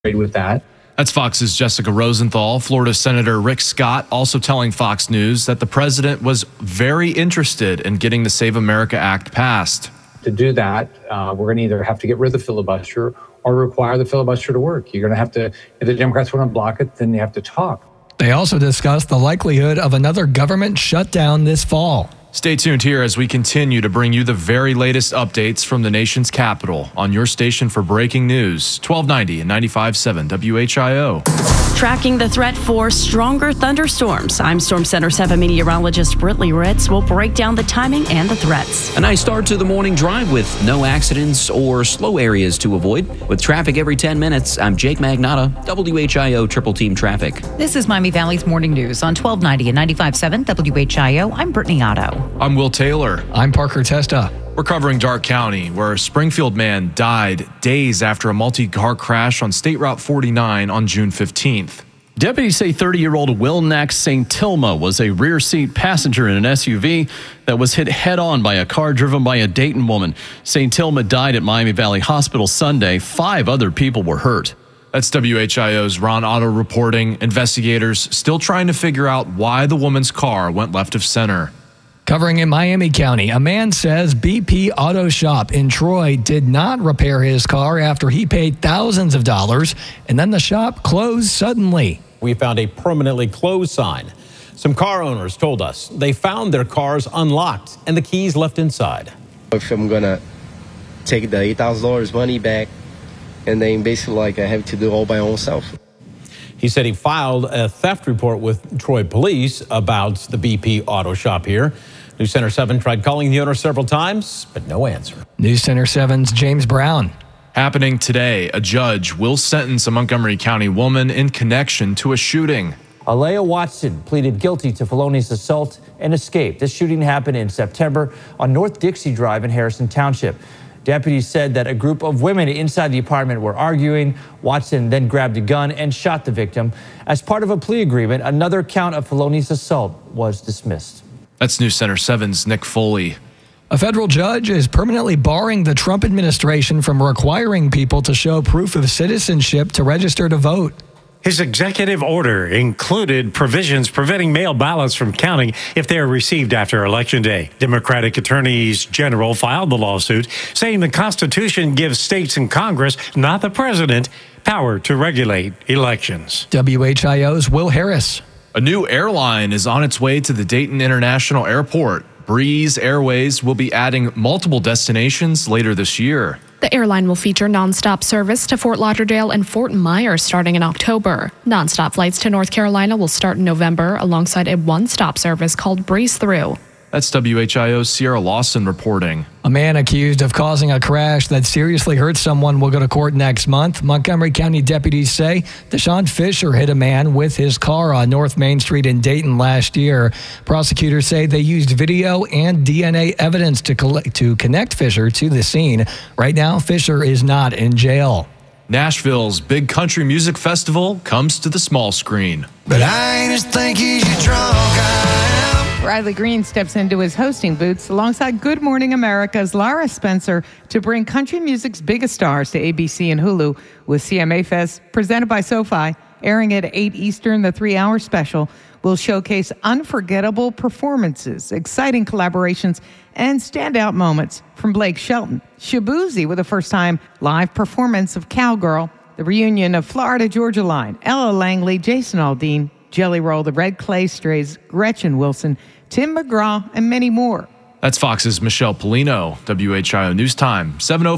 with that. That's Fox's Jessica Rosenthal. Florida Senator Rick Scott also telling Fox News that the president was very interested in getting the Save America Act passed. To do that, we're going to either have to get rid of the filibuster or require the filibuster to work. You're going to have to, if the Democrats want to block it, then you have to talk. They also discussed the likelihood of another government shutdown this fall. Stay tuned here as we continue to bring you the very latest updates from the nation's capital on your station for breaking news, 1290 and 95.7 WHIO. Tracking the threat for stronger thunderstorms. I'm Storm Center 7 meteorologist Britley Ritz. We'll break down the timing and the threats. A nice start to the morning drive with no accidents or slow areas to avoid. With traffic every 10 minutes, I'm Jake Magnotta, WHIO Triple Team Traffic. This is Miami Valley's Morning News on 1290 and 95.7 WHIO. I'm Brittany Otto. I'm Will Taylor. I'm Parker Testa. We're covering Darke County, where a Springfield man died days after a multi-car crash on State Route 49 on June 15th. Deputies say 30-year-old Will Nack St. Tilma was a rear-seat passenger in an SUV that was hit head-on by a car driven by a Dayton woman. St. Tilma died at Miami Valley Hospital Sunday. 5 other people were hurt. That's WHIO's Ron Otto reporting. Investigators still trying to figure out why the woman's car went left of center. Covering in Miami County, a man says BP Auto Shop in Troy did not repair his car after he paid thousands of dollars, and then the shop closed suddenly. We found a permanently closed sign. Some car owners told us they found their cars unlocked and the keys left inside. If I'm going to take the $8,000 money back, and then basically I have to do it all by myself. He said he filed a theft report with Troy police about the BP Auto Shop here. News Center 7 tried calling the owner several times, but no answer. News Center 7's James Brown. Happening today, a judge will sentence a Montgomery County woman in connection to a shooting. Alea Watson pleaded guilty to felonious assault and escape. This shooting happened in September on North Dixie Drive in Harrison Township. Deputies said that a group of women inside the apartment were arguing. Watson then grabbed a gun and shot the victim. As part of a plea agreement, another count of felonious assault was dismissed. That's News Center 7's Nick Foley. A federal judge is permanently barring the Trump administration from requiring people to show proof of citizenship to register to vote. His executive order included provisions preventing mail ballots from counting if they are received after Election Day. Democratic attorneys general filed the lawsuit, saying the Constitution gives states and Congress, not the president, power to regulate elections. WHIO's Will Harris. A new airline is on its way to the Dayton International Airport. Breeze Airways will be adding multiple destinations later this year. The airline will feature nonstop service to Fort Lauderdale and Fort Myers starting in October. Nonstop flights to North Carolina will start in November alongside a one-stop service called Breeze Through. That's WHIO's Sierra Lawson reporting. A man accused of causing a crash that seriously hurt someone will go to court next month. Montgomery County deputies say Deshaun Fisher hit a man with his car on North Main Street in Dayton last year. Prosecutors say they used video and DNA evidence to connect Fisher to the scene. Right now, Fisher is not in jail. Nashville's big country music festival comes to the small screen. But I ain't as thinky as you drunk I am. Riley Green steps into his hosting boots alongside Good Morning America's Lara Spencer to bring country music's biggest stars to ABC and Hulu with CMA Fest, presented by SoFi. Airing at 8 Eastern, the 3-hour special will showcase unforgettable performances, exciting collaborations, and standout moments from Blake Shelton, Shabuzi with a first-time live performance of Cowgirl, the reunion of Florida Georgia Line, Ella Langley, Jason Aldean, Jelly Roll, the Red Clay Strays, Gretchen Wilson, Tim McGraw, and many more. That's Fox's Michelle Polino, WHIO News Time,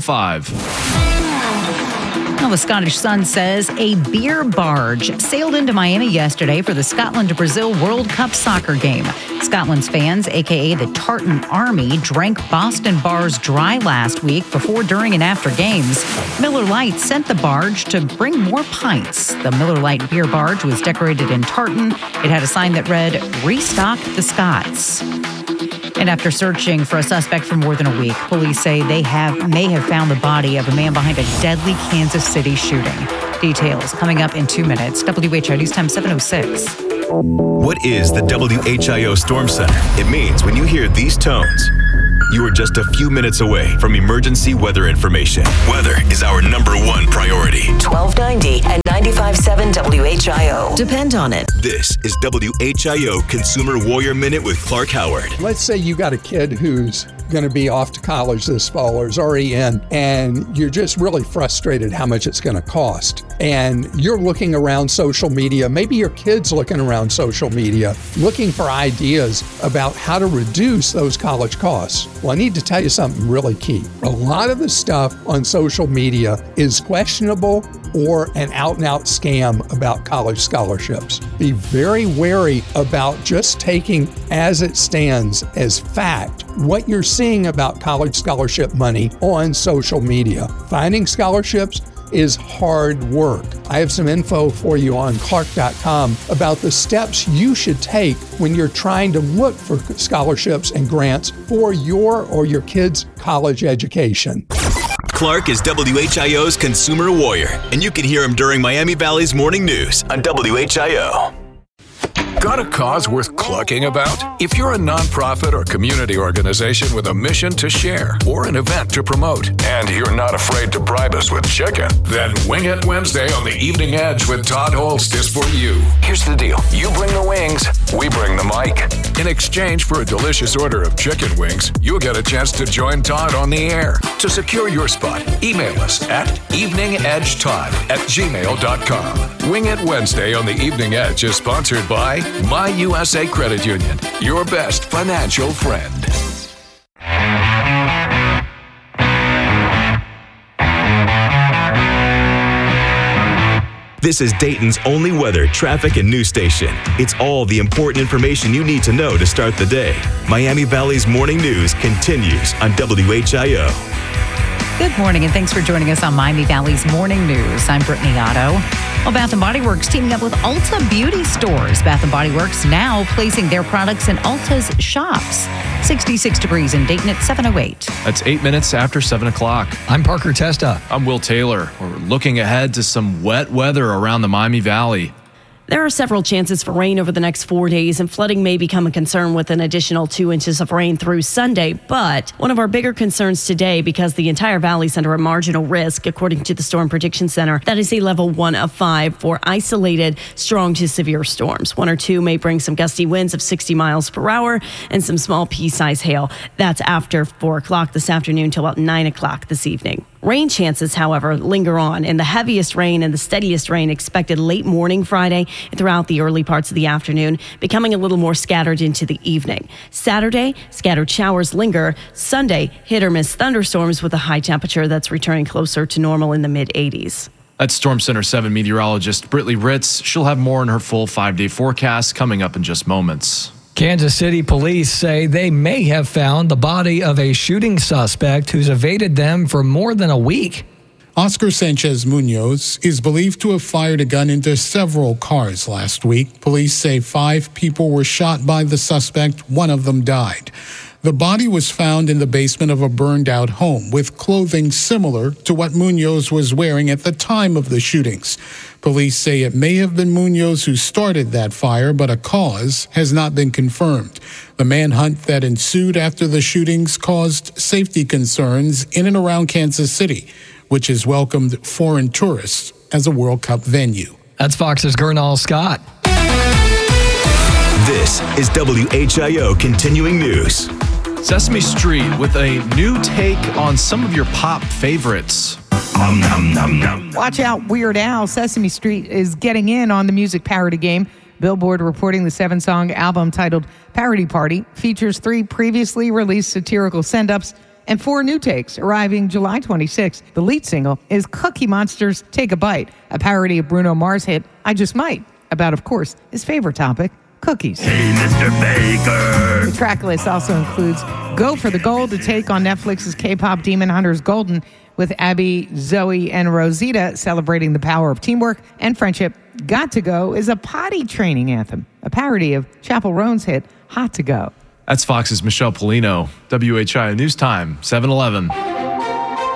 7:05. Well, the Scottish Sun says a beer barge sailed into Miami yesterday for the Scotland-Brazil World Cup soccer game. Scotland's fans, a.k.a. the Tartan Army, drank Boston bars dry last week before, during, and after games. Miller Lite sent the barge to bring more pints. The Miller Lite beer barge was decorated in tartan. It had a sign that read, "Restock the Scots." And after searching for a suspect for more than a week, police say they may have found the body of a man behind a deadly Kansas City shooting. Details coming up in 2 minutes. WHIO News Time 7:06. What is the WHIO Storm Center? It means when you hear these tones, you are just a few minutes away from emergency weather information. Weather is our #1 priority. 1290 and 95.7 WHIO. Depend on it. This is WHIO Consumer Warrior Minute with Clark Howard. Let's say you got a kid who's going to be off to college this fall or is already in, and you're just really frustrated how much it's going to cost. And you're looking around social media, maybe your kid's looking around social media, looking for ideas about how to reduce those college costs. Well, I need to tell you something really key. A lot of the stuff on social media is questionable or an out-and-out scam about college scholarships. Be very wary about just taking as it stands as fact what you're seeing about college scholarship money on social media. Finding scholarships is hard work. I have some info for you on Clark.com about the steps you should take when you're trying to look for scholarships and grants for your or your kid's college education. Clark is WHIO's Consumer Warrior, and you can hear him during Miami Valley's Morning News on WHIO. Got a cause worth clucking about? If you're a nonprofit or community organization with a mission to share or an event to promote, and you're not afraid to bribe us with chicken, then Wing It Wednesday on the Evening Edge with Todd Holst is for you. Here's the deal. You bring the wings, we bring the mic. In exchange for a delicious order of chicken wings, you'll get a chance to join Todd on the air. To secure your spot, email us at eveningedgetodd@gmail.com. Wing It Wednesday on the Evening Edge is sponsored by My USA Credit Union, your best financial friend. This is Dayton's only weather, traffic, and news station. It's all the important information you need to know to start the day. Miami Valley's Morning News continues on WHIO. Good morning, and thanks for joining us on Miami Valley's Morning News. I'm Brittany Otto. Well, Bath & Body Works teaming up with Ulta Beauty Stores. Bath & Body Works now placing their products in Ulta's shops. 66 degrees in Dayton at 7:08. That's 8 minutes after 7 o'clock. I'm Parker Testa. I'm Will Taylor. We're looking ahead to some wet weather around the Miami Valley. There are several chances for rain over the next 4 days, and flooding may become a concern with an additional 2 inches of rain through Sunday. But one of our bigger concerns today, because the entire valley is under a marginal risk, according to the Storm Prediction Center, that is a level 1 of 5 for isolated strong to severe storms. 1 or 2 may bring some gusty winds of 60 miles per hour and some small pea-size hail. That's after 4 o'clock this afternoon till about 9 o'clock this evening. Rain chances, however, linger on, and the heaviest rain and the steadiest rain expected late morning Friday and throughout the early parts of the afternoon, becoming a little more scattered into the evening. Saturday, scattered showers linger. Sunday, hit or miss thunderstorms with a high temperature that's returning closer to normal in the mid-80s. That's Storm Center 7 meteorologist Brittany Ritz. She'll have more in her full 5-day forecast coming up in just moments. Kansas City police say they may have found the body of a shooting suspect who's evaded them for more than a week. Oscar Sanchez Munoz is believed to have fired a gun into several cars last week. Police say 5 people were shot by the suspect. 1 of them died. The body was found in the basement of a burned-out home with clothing similar to what Munoz was wearing at the time of the shootings. Police say it may have been Munoz who started that fire, but a cause has not been confirmed. The manhunt that ensued after the shootings caused safety concerns in and around Kansas City, which has welcomed foreign tourists as a World Cup venue. That's Fox's Gernal Scott. This is WHIO Continuing News. Sesame Street with a new take on some of your pop favorites. Watch out, Weird Al. Sesame Street is getting in on the music parody game. Billboard reporting the 7-song album titled Parody Party features 3 previously released satirical send-ups and 4 new takes arriving July 26th. The lead single is Cookie Monster's Take a Bite, a parody of Bruno Mars' hit I Just Might, about, of course, his favorite topic, cookies. Hey, Mr. Baker. The track list also includes Go for the Gold, a take on Netflix's K-pop Demon Hunters Golden, with Abby, Zoe, and Rosita celebrating the power of teamwork and friendship. Got to Go is a potty training anthem, a parody of Chappell Roan's hit Hot to Go. That's Fox's Michelle Polino. WHIO News Time, 7:11.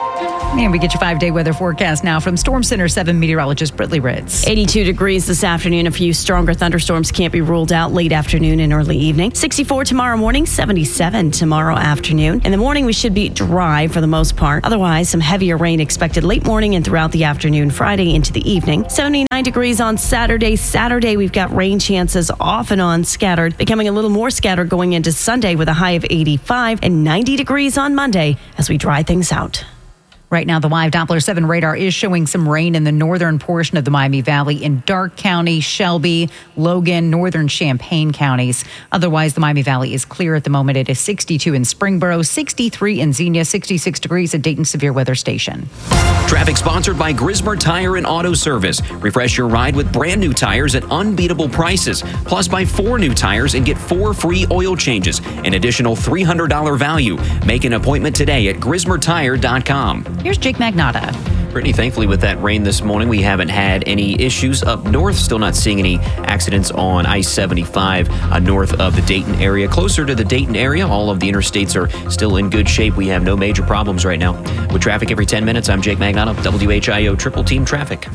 And we get your 5-day weather forecast now from Storm Center 7 meteorologist Brittany Ritz. 82 degrees this afternoon. A few stronger thunderstorms can't be ruled out late afternoon and early evening. 64 tomorrow morning, 77 tomorrow afternoon. In the morning, we should be dry for the most part. Otherwise, some heavier rain expected late morning and throughout the afternoon, Friday into the evening. 79 degrees on Saturday. Saturday, we've got rain chances off and on scattered, becoming a little more scattered going into Sunday with a high of 85 and 90 degrees on Monday as we dry things out. Right now, the live Doppler 7 radar is showing some rain in the northern portion of the Miami Valley in Darke County, Shelby, Logan, northern Champaign counties. Otherwise, the Miami Valley is clear at the moment. It is 62 in Springboro, 63 in Xenia, 66 degrees at Dayton Severe Weather Station. Traffic sponsored by Grismer Tire and Auto Service. Refresh your ride with brand new tires at unbeatable prices. Plus, buy 4 new tires and get 4 free oil changes. An additional $300 value. Make an appointment today at GrismerTire.com. Here's Jake Magnotta. Brittany, thankfully with that rain this morning, we haven't had any issues up north. Still not seeing any accidents on I-75 north of the Dayton area. Closer to the Dayton area, all of the interstates are still in good shape. We have no major problems right now. With traffic every 10 minutes, I'm Jake Magnotta, WHIO Triple Team Traffic.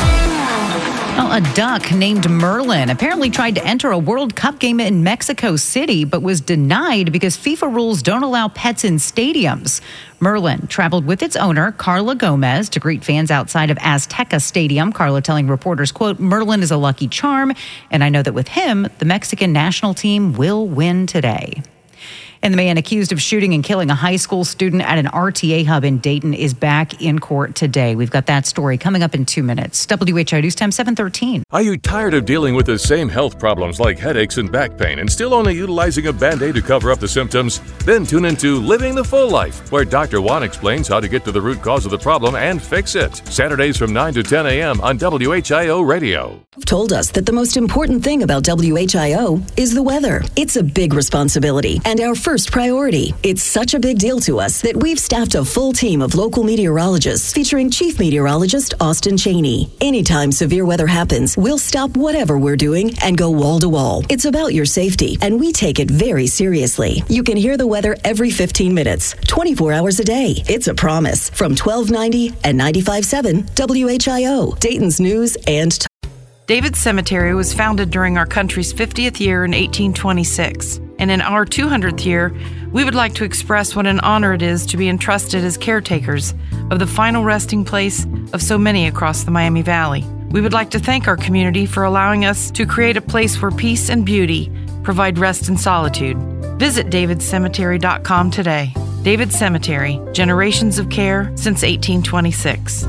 Well, a duck named Merlin apparently tried to enter a World Cup game in Mexico City, but was denied because FIFA rules don't allow pets in stadiums. Merlin traveled with its owner, Carla Gomez, to greet fans outside of Azteca Stadium. Carla telling reporters, quote, "Merlin is a lucky charm, and I know that with him, the Mexican national team will win today." And the man accused of shooting and killing a high school student at an RTA hub in Dayton is back in court today. We've got that story coming up in 2 minutes. WHIO News Time 7:13. Are you tired of dealing with the same health problems like headaches and back pain and still only utilizing a Band-Aid to cover up the symptoms? Then tune into Living the Full Life, where Dr. Juan explains how to get to the root cause of the problem and fix it. Saturdays from 9 to 10 a.m. on WHIO Radio. Told us that the most important thing about WHIO is the weather. It's a big responsibility and our first priority. It's such a big deal to us that we've staffed a full team of local meteorologists featuring Chief Meteorologist Austin Cheney. Anytime severe weather happens, we'll stop whatever we're doing and go wall to wall. It's about your safety, and we take it very seriously. You can hear the weather every 15 minutes, 24 hours a day. It's a promise from 1290 and 95.7 WHIO, Dayton's News and David's Cemetery was founded during our country's 50th year in 1826. And in our 200th year, we would like to express what an honor it is to be entrusted as caretakers of the final resting place of so many across the Miami Valley. We would like to thank our community for allowing us to create a place where peace and beauty provide rest and solitude. Visit davidcemetery.com today. David Cemetery, generations of care since 1826.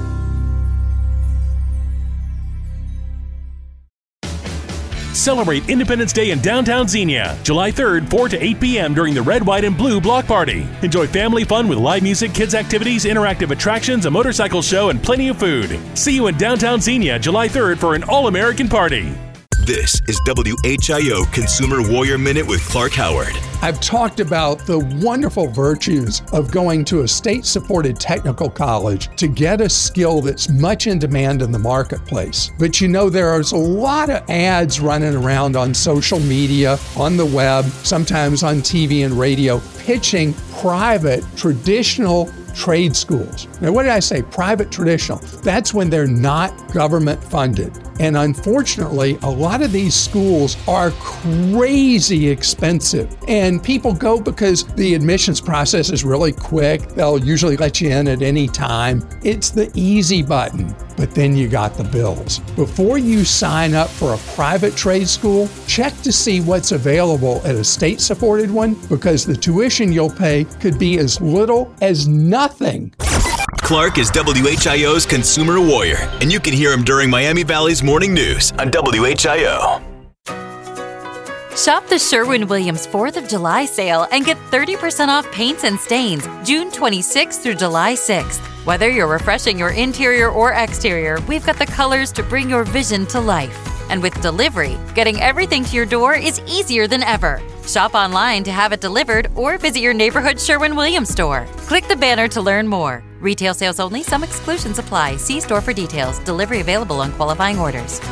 Celebrate Independence Day in downtown Xenia, July 3rd, 4 to 8 p.m. during the Red, White, and Blue Block Party. Enjoy family fun with live music, kids' activities, interactive attractions, a motorcycle show, and plenty of food. See you in downtown Xenia, July 3rd for an all-American party. This is WHIO Consumer Warrior Minute with Clark Howard. I've talked about the wonderful virtues of going to a state-supported technical college to get a skill that's much in demand in the marketplace. But you know, there's a lot of ads running around on social media, on the web, sometimes on TV and radio, pitching private, traditional trade schools. Now, what did I say? Private traditional. That's when they're not government funded. And unfortunately, a lot of these schools are crazy expensive. And people go because the admissions process is really quick. They'll usually let you in at any time. It's the easy button, but then you got the bills. Before you sign up for a private trade school, check to see what's available at a state-supported one, because the tuition you'll pay could be as little as nothing. Clark is WHIO's Consumer Warrior, and you can hear him during Miami Valley's morning news on WHIO. Shop the Sherwin-Williams 4th of July sale and get 30% off paints and stains June 26th through July 6th. Whether you're refreshing your interior or exterior, we've got the colors to bring your vision to life. And with delivery, getting everything to your door is easier than ever. Shop online to have it delivered or visit your neighborhood Sherwin-Williams store. Click the banner to learn more. Retail sales only. Some exclusions apply. See store for details. Delivery available on qualifying orders.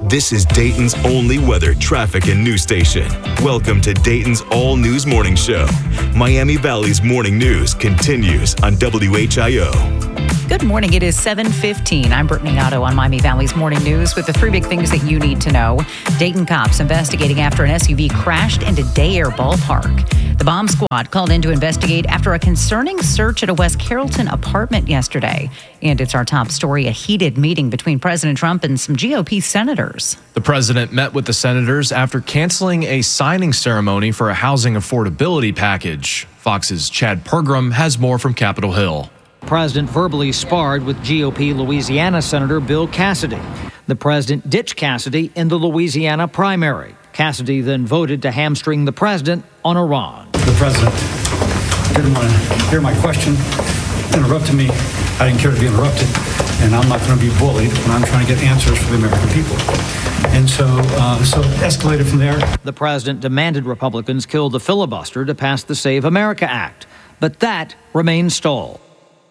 This is Dayton's only weather, traffic, and news station. Welcome to Dayton's All News Morning Show. Miami Valley's morning news continues on WHIO. Good morning. It is 7:15. I'm Brittany Otto on Miami Valley's Morning News with the three big things that you need to know. Dayton cops investigating after an SUV crashed into Day Air Ballpark. The bomb squad called in to investigate after a concerning search at a West Carrollton apartment yesterday. And it's our top story, a heated meeting between President Trump and some GOP senators. The president met with the senators after canceling a signing ceremony for a housing affordability package. Fox's Chad Pergram has more from Capitol Hill. The president verbally sparred with GOP Louisiana Senator Bill Cassidy. The president ditched Cassidy in the Louisiana primary. Cassidy then voted to hamstring the president on Iran. The president didn't want to hear my question, interrupted me. I didn't care to be interrupted, and I'm not going to be bullied when I'm trying to get answers for the American people. And so it escalated from there. The president demanded Republicans kill the filibuster to pass the Save America Act, but that remains stalled.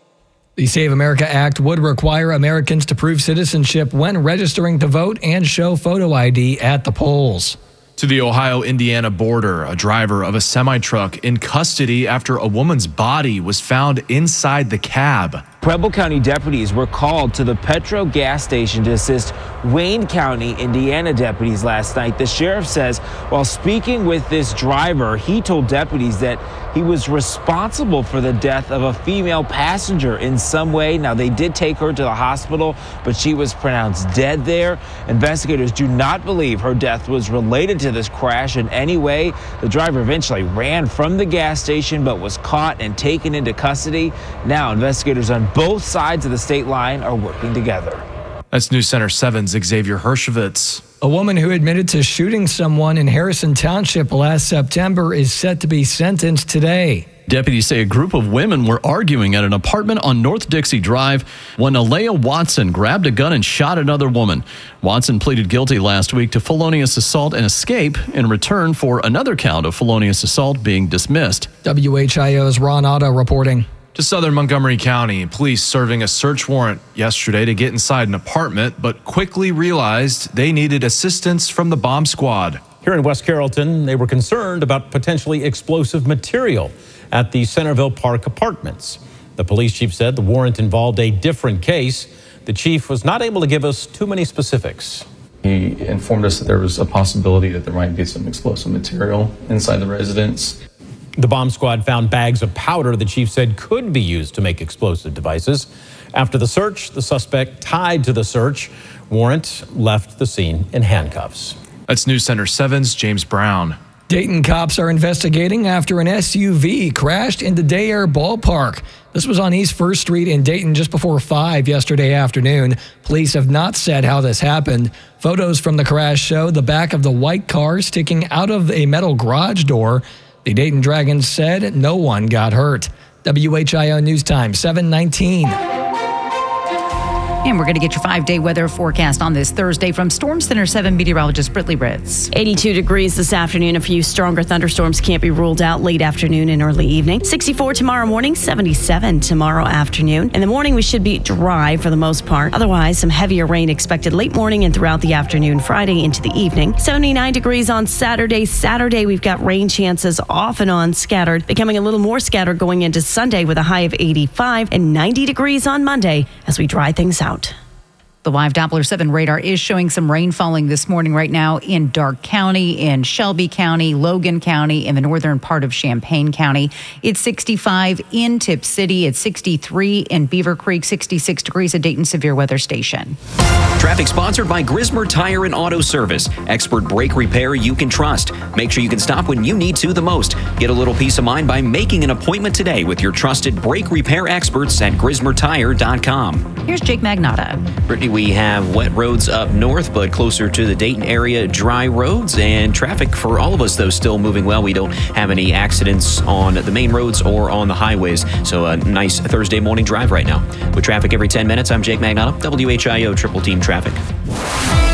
The Save America Act would require Americans to prove citizenship when registering to vote and show photo ID at the polls. To the Ohio-Indiana border, a driver of a semi-truck in custody after a woman's body was found inside the cab. Preble County deputies were called to the Petro gas station to assist Wayne County, Indiana deputies last night. The sheriff says while speaking with this driver, he told deputies that he was responsible for the death of a female passenger in some way. Now, they did take her to the hospital, but she was pronounced dead there. Investigators do not believe her death was related to this crash in any way. The driver eventually ran from the gas station, but was caught and taken into custody. Now, investigators on both sides of the state line are working together. That's News Center 7's Xavier Hershevitz. A woman who admitted to shooting someone in Harrison Township last September is set to be sentenced today. Deputies say a group of women were arguing at an apartment on North Dixie Drive when Alea Watson grabbed a gun and shot another woman. Watson pleaded guilty last week to felonious assault and escape in return for another count of felonious assault being dismissed. WHIO's Ron Otto reporting. To southern Montgomery County, police serving a search warrant yesterday to get inside an apartment, but quickly realized they needed assistance from the bomb squad. Here in West Carrollton, they were concerned about potentially explosive material at the Centerville Park apartments. The police chief said the warrant involved a different case. The chief was not able to give us too many specifics. He informed us that there was a possibility that there might be some explosive material inside the residence. The bomb squad found bags of powder the chief said could be used to make explosive devices. After the search, the suspect tied to the search warrant left the scene in handcuffs. That's News Center 7's James Brown. Dayton cops are investigating after an SUV crashed into Day Air Ballpark. This was on East 1st Street in Dayton just before 5 yesterday afternoon. Police have not said how this happened. Photos from the crash show the back of the white car sticking out of a metal garage door. The Dayton Dragons said no one got hurt. WHIO News Time, 7:19. And we're going to get your 5-day weather forecast on this Thursday from Storm Center 7 meteorologist Britley Ritz. 82 degrees this afternoon. A few stronger thunderstorms can't be ruled out late afternoon and early evening. 64 tomorrow morning, 77 tomorrow afternoon. In the morning, we should be dry for the most part. Otherwise, some heavier rain expected late morning and throughout the afternoon, Friday into the evening. 79 degrees on Saturday. Saturday, we've got rain chances off and on scattered, becoming a little more scattered going into Sunday with a high of 85 and 90 degrees on Monday as we dry things out. The live Doppler 7 radar is showing some rain falling this morning right now in Darke County, in Shelby County, Logan County, in the northern part of Champaign County. It's 65 in Tip City. It's 63 in Beaver Creek, 66 degrees at Dayton Severe Weather Station. Traffic sponsored by Grismer Tire and Auto Service. Expert brake repair you can trust. Make sure you can stop when you need to the most. Get a little peace of mind by making an appointment today with your trusted brake repair experts at GrismerTire.com. Here's Jake Magnotta. Brittany, we have wet roads up north, but closer to the Dayton area, dry roads, and traffic for all of us, though, still moving well. We don't have any accidents on the main roads or on the highways, so a nice Thursday morning drive right now. With traffic every 10 minutes, I'm Jake Magnotta, WHIO Triple Team Traffic.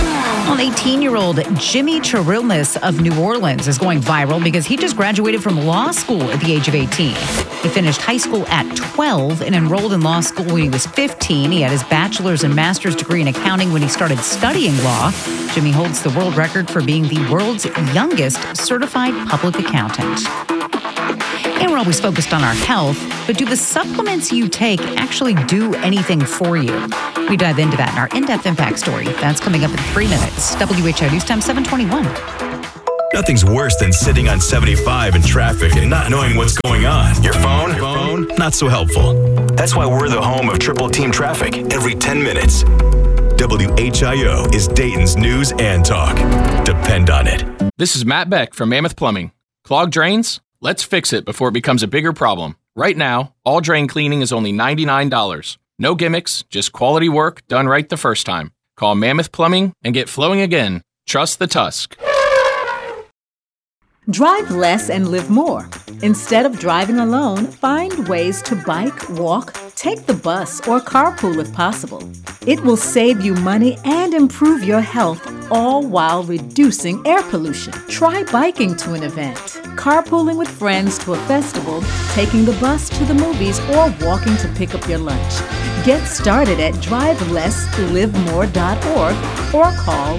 Well, an 18-year-old Jimmy Chirilnis of New Orleans is going viral because he just graduated from law school at the age of 18. He finished high school at 12 and enrolled in law school when he was 15. He had his bachelor's and master's degree in accounting when he started studying law. Jimmy holds the world record for being the world's youngest certified public accountant. And we're always focused on our health, but do the supplements you take actually do anything for you? We dive into that in our in-depth impact story. That's coming up in 3 minutes. WHO News Time 721. Nothing's worse than sitting on 75 in traffic and not knowing what's going on. Your phone, not so helpful. That's why we're the home of Triple Team Traffic every 10 minutes. WHIO is Dayton's news and talk. Depend on it. This is Matt Beck from Mammoth Plumbing. Clogged drains? Let's fix it before it becomes a bigger problem. Right now, all drain cleaning is only $99. No gimmicks, just quality work done right the first time. Call Mammoth Plumbing and get flowing again. Trust the Tusk. Drive less and live more. Instead of driving alone, find ways to bike, walk, take the bus, or carpool if possible. It will save you money and improve your health, all while reducing air pollution. Try biking to an event, carpooling with friends to a festival, taking the bus to the movies, or walking to pick up your lunch. Get started at drivelesslivemore.org or call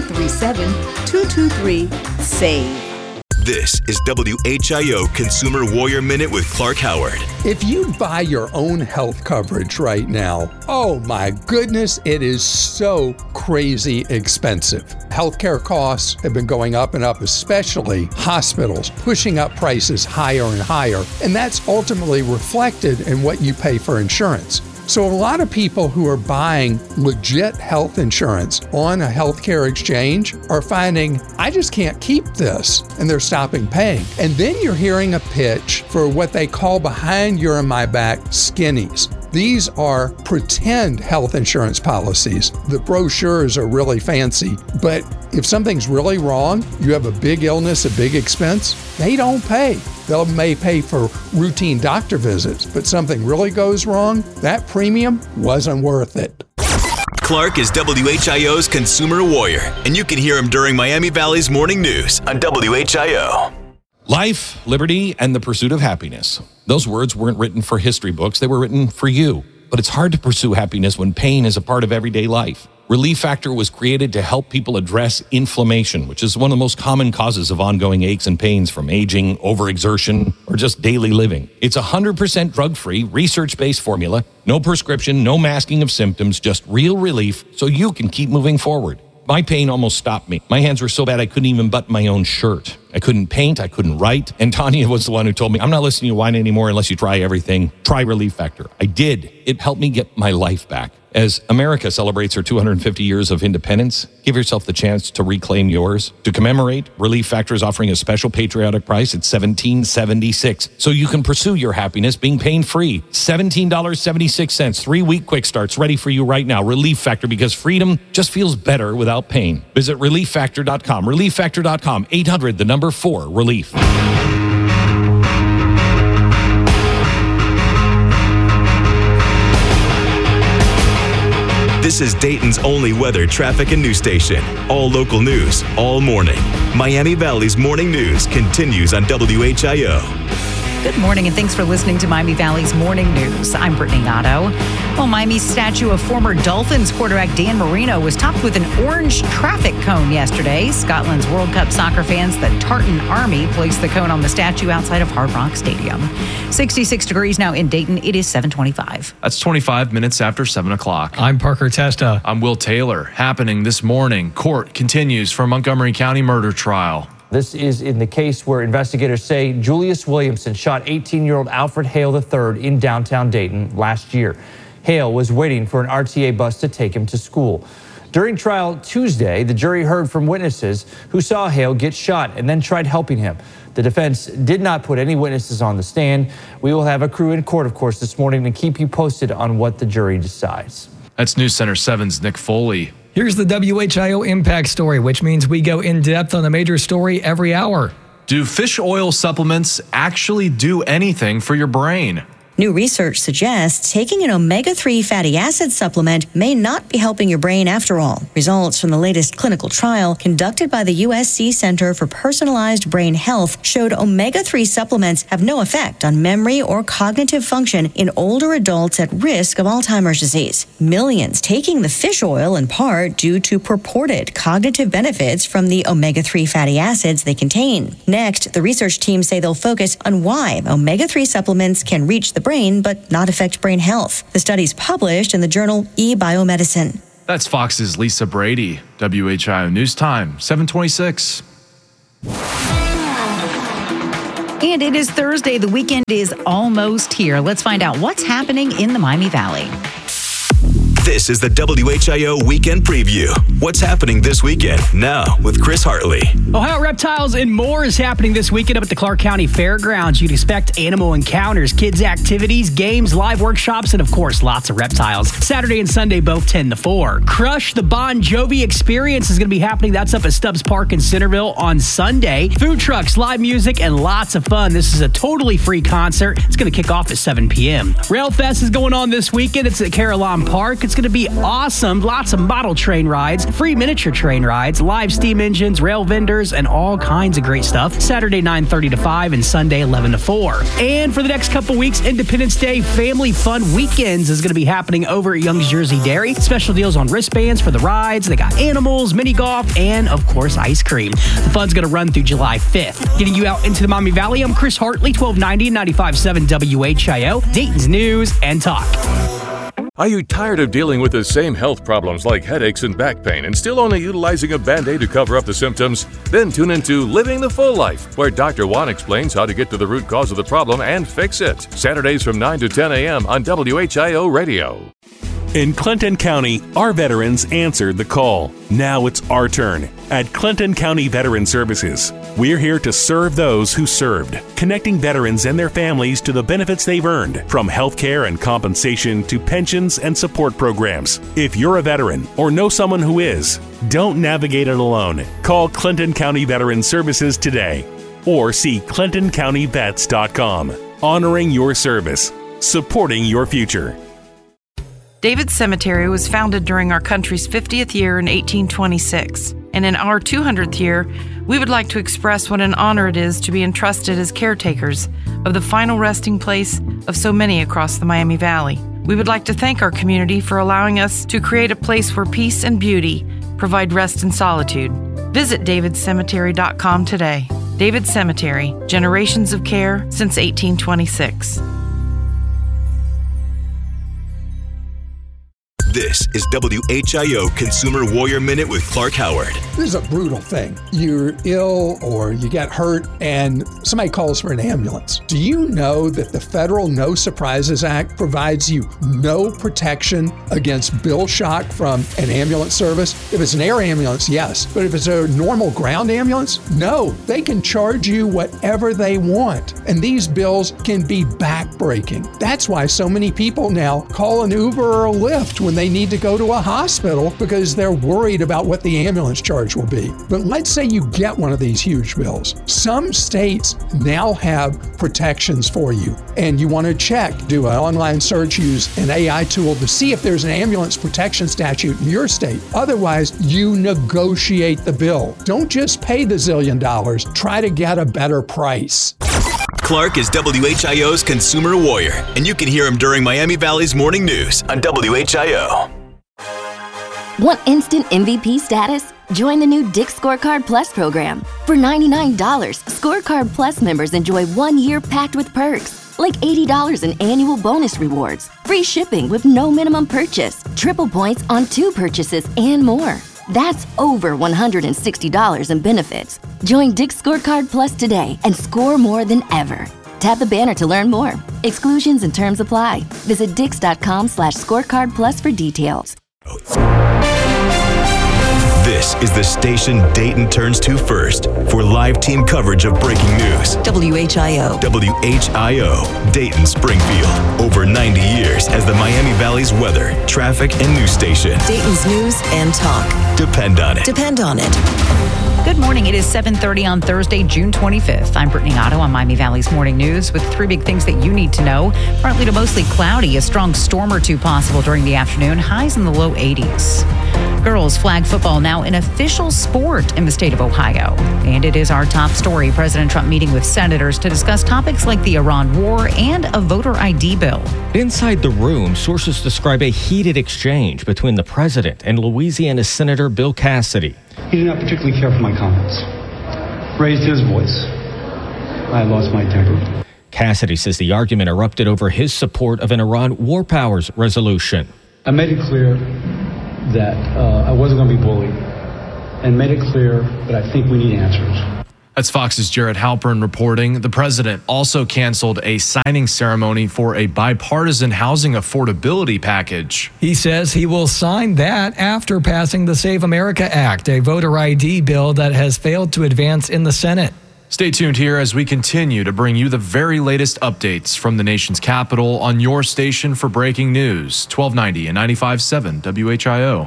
937-223-SAVE. This is WHIO Consumer Warrior Minute with Clark Howard. If you buy your own health coverage right now, oh my goodness, it is so crazy expensive. Healthcare costs have been going up and up, especially hospitals, pushing up prices higher and higher. And that's ultimately reflected in what you pay for insurance. So a lot of people who are buying legit health insurance on a healthcare exchange are finding, I just can't keep this, and they're stopping paying. And then you're hearing a pitch for what they call behind your and my back skinnies. These are pretend health insurance policies. The brochures are really fancy, but if something's really wrong, you have a big illness, a big expense, they don't pay. They may pay for routine doctor visits, but something really goes wrong, that premium wasn't worth it. Clark is WHIO's Consumer Warrior, and you can hear him during Miami Valley's Morning News on WHIO. Life, liberty, and the pursuit of happiness. Those words weren't written for history books, they were written for you. But it's hard to pursue happiness when pain is a part of everyday life. Relief Factor was created to help people address inflammation, which is one of the most common causes of ongoing aches and pains from aging, overexertion, or just daily living. It's 100% drug-free, research-based formula, no prescription, no masking of symptoms, just real relief so you can keep moving forward. My pain almost stopped me. My hands were so bad I couldn't even button my own shirt. I couldn't paint, I couldn't write. And Tanya was the one who told me, I'm not listening to you whine anymore unless you try everything. Try Relief Factor. I did. It helped me get my life back. As America celebrates her 250 years of independence, give yourself the chance to reclaim yours. To commemorate, Relief Factor is offering a special patriotic price at $17.76, so you can pursue your happiness being pain-free. $17.76, 3-week quick starts ready for you right now. Relief Factor, because freedom just feels better without pain. Visit ReliefFactor.com. ReliefFactor.com. 800, the number 4, relief. This is Dayton's only weather, traffic, and news station. All local news, all morning. Miami Valley's Morning News continues on WHIO. Good morning, and thanks for listening to Miami Valley's Morning News. I'm Brittany Nato. Well, Miami's statue of former Dolphins quarterback Dan Marino was topped with an orange traffic cone yesterday. Scotland's World Cup soccer fans, the Tartan Army, placed the cone on the statue outside of Hard Rock Stadium. 66 degrees now in Dayton. It is 7:25. That's 25 minutes after 7 o'clock. I'm Parker Testa. I'm Will Taylor. Happening this morning, court continues for Montgomery County murder trial. This is in the case where investigators say Julius Williamson shot 18-year-old Alfred Hale III in downtown Dayton last year. Hale was waiting for an RTA bus to take him to school. During trial Tuesday, the jury heard from witnesses who saw Hale get shot and then tried helping him. The defense did not put any witnesses on the stand. We will have a crew in court, of course, this morning to keep you posted on what the jury decides. That's News Center 7's Nick Foley. Here's the WHIO Impact Story, which means we go in depth on a major story every hour. Do fish oil supplements actually do anything for your brain? New research suggests taking an omega-3 fatty acid supplement may not be helping your brain after all. Results from the latest clinical trial conducted by the USC Center for Personalized Brain Health showed omega-3 supplements have no effect on memory or cognitive function in older adults at risk of Alzheimer's disease. Millions taking the fish oil in part due to purported cognitive benefits from the omega-3 fatty acids they contain. Next, the research team say they'll focus on why omega-3 supplements can reach the brain but not affect brain health. The study's published in the journal eBiomedicine. That's Fox's Lisa Brady. WHIO News Time, 7:26. And it is Thursday. The weekend is almost here. Let's find out what's happening in the Miami Valley. This is the WHIO Weekend Preview. What's happening this weekend? Now with Chris Hartley. Ohio Reptiles and more is happening this weekend up at the Clark County Fairgrounds. You'd expect animal encounters, kids' activities, games, live workshops, and of course, lots of reptiles. Saturday and Sunday, both 10 to 4. Crush the Bon Jovi Experience is going to be happening. That's up at Stubbs Park in Centerville on Sunday. Food trucks, live music, and lots of fun. This is a totally free concert. It's going to kick off at 7 p.m. Rail Fest is going on this weekend. It's at Carillon Park. It's going to be awesome. Lots of model train rides, free miniature train rides, live steam engines, rail vendors, and all kinds of great stuff. Saturday 9:30 to 5 and Sunday 11 to 4. And for the next couple weeks, Independence Day Family Fun Weekends is going to be happening over at Young's Jersey Dairy. Special deals on wristbands for the rides. They got animals, mini golf, and of course, ice cream. The fun's going to run through July 5th. Getting you out into the Miami Valley, I'm Chris Hartley, 1290 and 95.7 WHIO, Dayton's News and Talk. Are you tired of dealing with the same health problems like headaches and back pain and still only utilizing a Band-Aid to cover up the symptoms? Then tune into Living the Full Life, where Dr. Juan explains how to get to the root cause of the problem and fix it. Saturdays from 9 to 10 a.m. on WHIO Radio. In Clinton County, our veterans answered the call. Now it's our turn. At Clinton County Veteran Services, we're here to serve those who served, connecting veterans and their families to the benefits they've earned, from health care and compensation to pensions and support programs. If you're a veteran or know someone who is, don't navigate it alone. Call Clinton County Veteran Services today or see ClintonCountyVets.com. Honoring your service, supporting your future. David's Cemetery was founded during our country's 50th year in 1826. And in our 200th year, we would like to express what an honor it is to be entrusted as caretakers of the final resting place of so many across the Miami Valley. We would like to thank our community for allowing us to create a place where peace and beauty provide rest and solitude. Visit davidcemetery.com today. David Cemetery, generations of care since 1826. This is WHIO Consumer Warrior Minute with Clark Howard. This is a brutal thing. You're ill or you get hurt and somebody calls for an ambulance. Do you know that the Federal No Surprises Act provides you no protection against bill shock from an ambulance service? If it's an air ambulance, yes. But if it's a normal ground ambulance, no. They can charge you whatever they want. And these bills can be backbreaking. That's why so many people now call an Uber or a Lyft when they need to go to a hospital because they're worried about what the ambulance charge will be. But let's say you get one of these huge bills. Some states now have protections for you, and you want to check, do an online search, use an AI tool to see if there's an ambulance protection statute in your state. Otherwise, you negotiate the bill. Don't just pay the $1 zillion. Try to get a better price. Clark is WHIO's Consumer Warrior, and you can hear him during Miami Valley's morning news on WHIO. Want instant MVP status? Join the new Dick's Scorecard Plus program. For $99, Scorecard Plus members enjoy 1 year packed with perks, like $80 in annual bonus rewards, free shipping with no minimum purchase, triple points on 2 purchases, and more. That's over $160 in benefits. Join Dick's Scorecard Plus today and score more than ever. Tap the banner to learn more. Exclusions and terms apply. Visit Dix.com/scorecard plus for details. This is the station Dayton turns to first for live team coverage of breaking news. WHIO. WHIO, Dayton, Springfield. Over 90 years as the Miami Valley's weather, traffic, and news station. Dayton's News and Talk. Depend on it. Depend on it. Good morning. It is 7:30 on Thursday, June 25th. I'm Brittany Otto on Miami Valley's Morning News with three big things that you need to know. Partly to mostly cloudy, a strong storm or two possible during the afternoon, highs in the low 80s. Girls flag football now an official sport in the state of Ohio. And it is our top story. President Trump meeting with senators to discuss topics like the Iran war and a voter ID bill. Inside the room, sources describe a heated exchange between the president and Louisiana Senator Bill Cassidy. He did not particularly care for my comments. Raised his voice. I lost my temper. Cassidy says the argument erupted over his support of an Iran war powers resolution. I made it clear that I wasn't going to be bullied, and made it clear that I think we need answers. That's Fox's Jared Halpern reporting. The president also canceled a signing ceremony for a bipartisan housing affordability package. He says he will sign that after passing the Save America Act, a voter ID bill that has failed to advance in the Senate. Stay tuned here as we continue to bring you the very latest updates from the nation's capital on your station for breaking news, 1290 and 95.7 WHIO.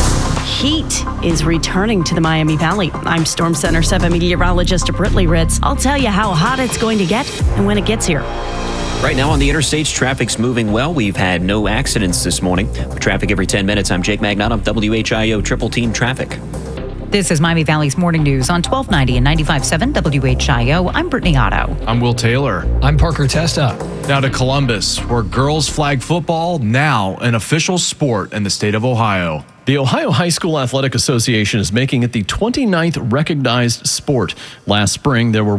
Heat is returning to the Miami Valley. I'm Storm Center 7 meteorologist Britley Ritz. I'll tell you how hot it's going to get and when it gets here. Right now on the interstates, traffic's moving well. We've had no accidents this morning. For traffic every 10 minutes, I'm Jake Magnot of WHIO Triple Team Traffic. This is Miami Valley's Morning News on 1290 and 95.7 WHIO. I'm Brittany Otto. I'm Will Taylor. I'm Parker Testa. Now to Columbus, where girls flag football now an official sport in the state of Ohio. The Ohio High School Athletic Association is making it the 29th recognized sport. Last spring, there were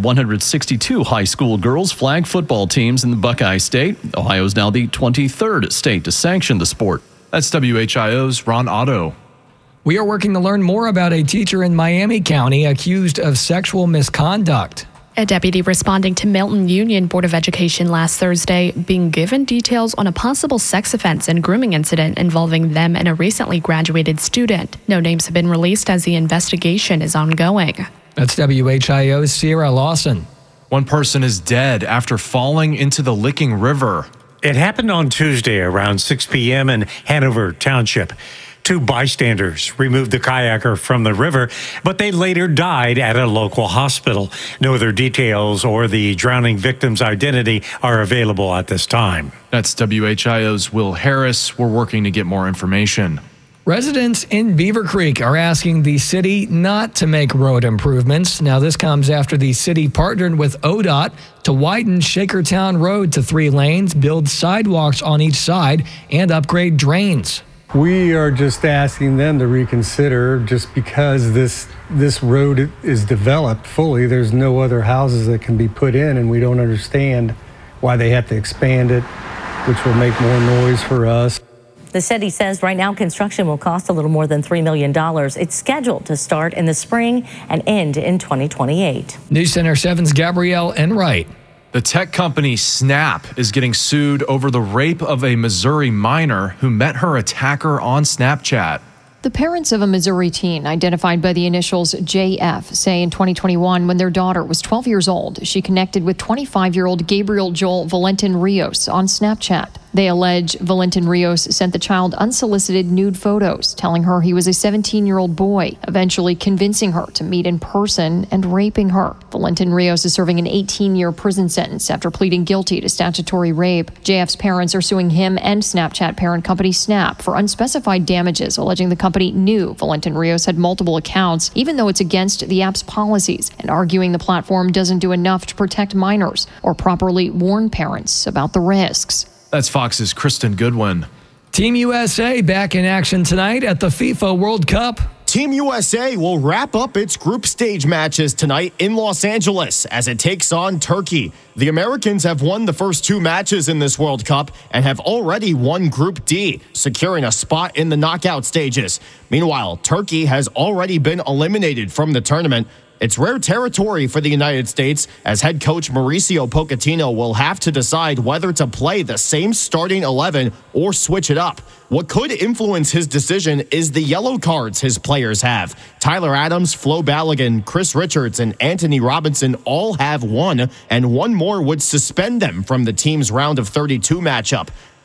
162 high school girls flag football teams in the Buckeye State. Ohio is now the 23rd state to sanction the sport. That's WHIO's Ron Otto. We are working to learn more about a teacher in Miami County accused of sexual misconduct. A deputy responding to Milton Union Board of Education last Thursday being given details on a possible sex offense and grooming incident involving them and a recently graduated student. No names have been released as the investigation is ongoing. That's WHIO's Sierra Lawson. One person is dead after falling into the Licking River. It happened on Tuesday around 6 p.m. in Hanover Township. Two bystanders removed the kayaker from the river, but they later died at a local hospital. No other details or the drowning victim's identity are available at this time. That's WHIO's Will Harris. We're working to get more information. Residents in Beaver Creek are asking the city not to make road improvements. Now, this comes after the city partnered with ODOT to widen Shakertown Road to 3 lanes, build sidewalks on each side, and upgrade drains. We are just asking them to reconsider. Just because this road is developed fully, there's no other houses that can be put in, and we don't understand why they have to expand it, which will make more noise for us. The city says right now construction will cost a little more than $3 million. It's scheduled to start in the spring and end in 2028. News Center 7's Gabrielle Enright. The tech company Snap is getting sued over the rape of a Missouri minor who met her attacker on Snapchat. The parents of a Missouri teen, identified by the initials JF, say in 2021, when their daughter was 12 years old, she connected with 25-year-old Gabriel Joel Valentin Rios on Snapchat. They allege Valentin Rios sent the child unsolicited nude photos, telling her he was a 17-year-old boy, eventually convincing her to meet in person and raping her. Valentin Rios is serving an 18-year prison sentence after pleading guilty to statutory rape. JF's parents are suing him and Snapchat parent company Snap for unspecified damages, alleging the company knew Valentin Rios had multiple accounts, even though it's against the app's policies, and arguing the platform doesn't do enough to protect minors or properly warn parents about the risks. That's Fox's Kristen Goodwin. Team USA back in action tonight at the FIFA World Cup. Team USA will wrap up its group stage matches tonight in Los Angeles as it takes on Turkey. The Americans have won the first 2 matches in this World Cup and have already won Group D, securing a spot in the knockout stages. Meanwhile, Turkey has already been eliminated from the tournament. It's rare territory for the United States, as head coach Mauricio Pochettino will have to decide whether to play the same starting 11 or switch it up. What could influence his decision is the yellow cards his players have. Tyler Adams, Flo Balogun, Chris Richards, and Anthony Robinson all have 1, and 1 more would suspend them from the team's round of 32 matchup.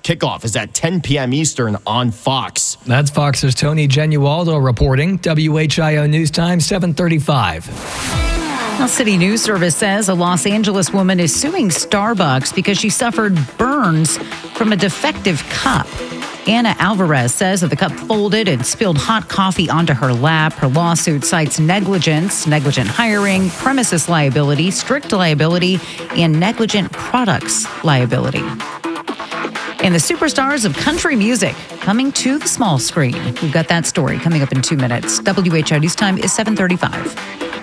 Kickoff is at 10 p.m. Eastern on Fox. That's Fox's Tony Genualdo reporting. WHIO News Time, 7:35. Well, City News Service says a Los Angeles woman is suing Starbucks because she suffered burns from a defective cup. Anna Alvarez says that the cup folded and spilled hot coffee onto her lap. Her lawsuit cites negligence, negligent hiring, premises liability, strict liability, and negligent products liability. And the superstars of country music coming to the small screen. We've got that story coming up in 2 minutes. WHIO News Time is 7:35.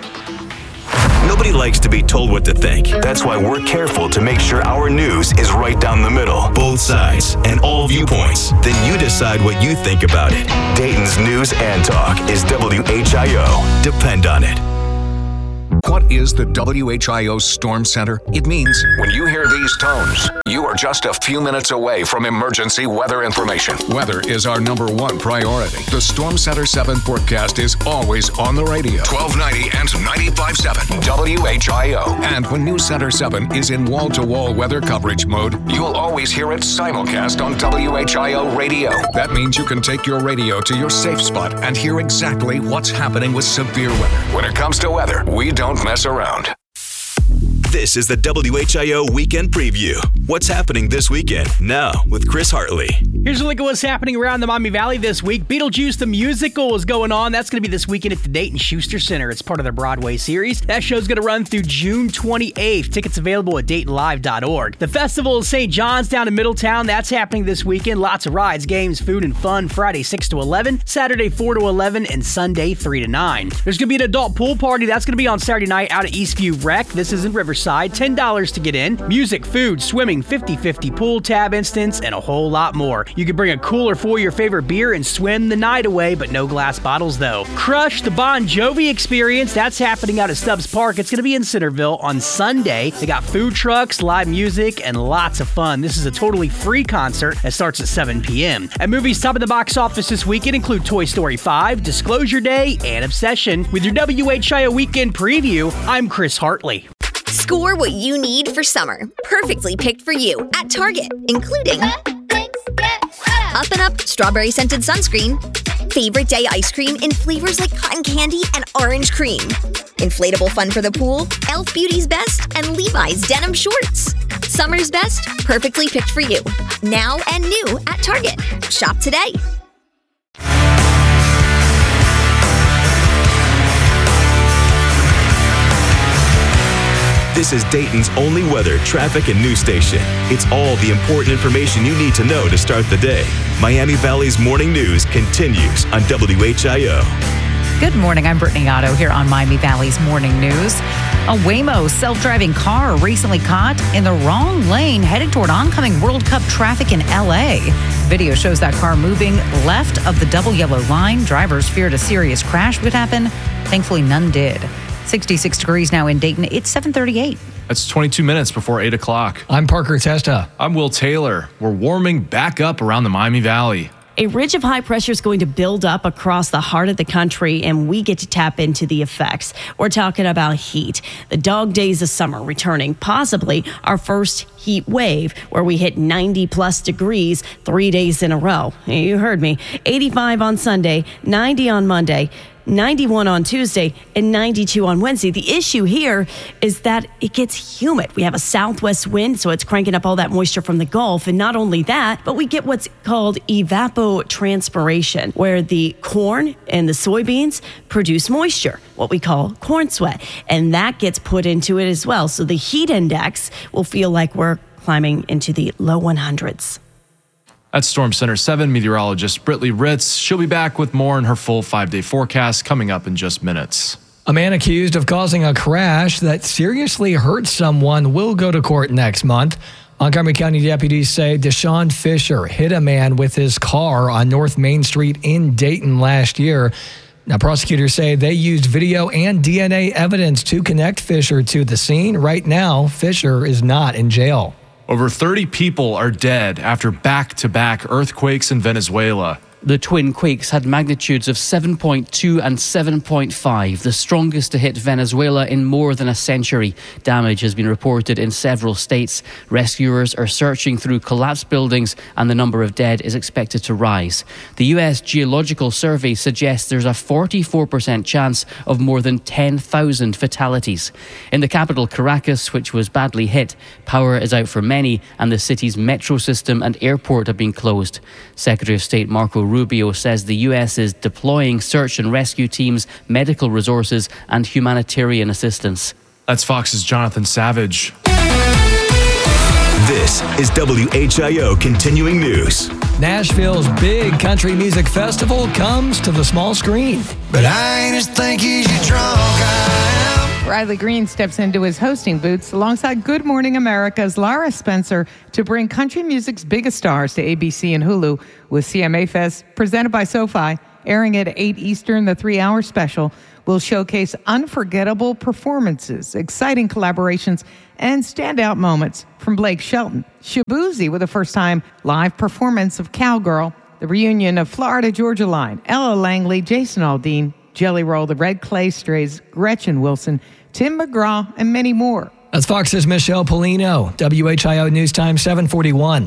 Nobody likes to be told what to think. That's why we're careful to make sure our news is right down the middle, both sides, and all viewpoints. Then you decide what you think about it. Dayton's News and Talk is WHIO. Depend on it. What is the WHIO Storm Center? It means when you hear these tones, you are just a few minutes away from emergency weather information. Weather is our #1 priority. The Storm Center 7 forecast is always on the radio. 1290 and 95.7 WHIO. And when News Center 7 is in wall-to-wall weather coverage mode, you'll always hear it simulcast on WHIO radio. That means you can take your radio to your safe spot and hear exactly what's happening with severe weather. When it comes to weather, we don't mess around. This is the WHIO Weekend Preview. What's happening this weekend? Now with Chris Hartley. Here's a look at what's happening around the Miami Valley this week. Beetlejuice the Musical is going on. That's going to be this weekend at the Dayton Schuster Center. It's part of their Broadway series. That show's going to run through June 28th. Tickets available at DaytonLive.org. The Festival of St. John's down in Middletown. That's happening this weekend. Lots of rides, games, food, and fun. Friday 6 to 11, Saturday 4 to 11, and Sunday 3 to 9. There's going to be an adult pool party. That's going to be on Saturday night out at Eastview Rec. This is in Riverside. $10 to get in. Music, food, swimming, 50/50 pool tab instance, and a whole lot more. You can bring a cooler for your favorite beer and swim the night away, but no glass bottles though. Crush the Bon Jovi experience. That's happening out at Stubbs Park. It's going to be in Centerville on Sunday. They got food trucks, live music, and lots of fun. This is a totally free concert that starts at 7 p.m. And movies top of the box office this weekend include Toy Story 5, Disclosure Day, and Obsession. With your WHIO Weekend Preview, I'm Chris Hartley. Score what you need for summer. Perfectly picked for you at Target, including Up and Up Strawberry Scented Sunscreen, Favorite Day Ice Cream in flavors like cotton candy and orange cream, Inflatable Fun for the Pool, Elf Beauty's Best, and Levi's Denim Shorts. Summer's best, perfectly picked for you. Now and new at Target. Shop today. This is Dayton's only weather, traffic, and news station. It's all the important information you need to know to start the day. Miami Valley's morning news continues on WHIO. Good morning. I'm Brittany Otto here on Miami Valley's Morning News. A Waymo self-driving car recently caught in the wrong lane headed toward oncoming World Cup traffic in L.A. Video shows that car moving left of the double yellow line. Drivers feared a serious crash would happen. Thankfully, none did. 66 degrees now in Dayton. It's 7:38. That's 22 minutes before 8 o'clock. I'm Parker Testa. I'm Will Taylor. We're warming back up around the Miami Valley. A ridge of high pressure is going to build up across the heart of the country, and we get to tap into the effects. We're talking about heat. The dog days of summer returning, possibly our first heat wave, where we hit 90-plus degrees 3 days in a row. You heard me. 85 on Sunday, 90 on Monday, 91 on Tuesday, and 92 on Wednesday. The issue here is that it gets humid. We have a southwest wind, so it's cranking up all that moisture from the Gulf. And not only that, but we get what's called evapotranspiration, where the corn and the soybeans produce moisture, what we call corn sweat. And that gets put into it as well. So the heat index will feel like we're climbing into the low 100s. That's Storm Center 7 meteorologist Britley Ritz. She'll be back with more in her full 5-day forecast coming up in just minutes. A man accused of causing a crash that seriously hurt someone will go to court next month. Montgomery County deputies say Deshaun Fisher hit a man with his car on North Main Street in Dayton last year. Now, prosecutors say they used video and DNA evidence to connect Fisher to the scene. Right now, Fisher is not in jail. Over 30 people are dead after back-to-back earthquakes in Venezuela. The twin quakes had magnitudes of 7.2 and 7.5, the strongest to hit Venezuela in more than a century. Damage has been reported in several states. Rescuers are searching through collapsed buildings and the number of dead is expected to rise. The U.S. Geological Survey suggests there's a 44% chance of more than 10,000 fatalities. In the capital, Caracas, which was badly hit, power is out for many and the city's metro system and airport have been closed. Secretary of State Marco Rubio says the U.S. is deploying search and rescue teams, medical resources and humanitarian assistance. That's Fox's Jonathan Savage. This is WHIO Continuing News. Nashville's big country music festival comes to the small screen. But I ain't as thinky as you drunk I am. Riley Green steps into his hosting boots alongside Good Morning America's Lara Spencer to bring country music's biggest stars to ABC and Hulu with CMA Fest presented by SoFi. Airing at 8 Eastern, the 3-hour special will showcase unforgettable performances, exciting collaborations, and standout moments from Blake Shelton, Shabuzi with a first-time live performance of Cowgirl, the reunion of Florida Georgia Line, Ella Langley, Jason Aldean, Jelly Roll, the Red Clay Strays, Gretchen Wilson, Tim McGraw, and many more. That's Fox's Michelle Polino, WHIO News Time 741.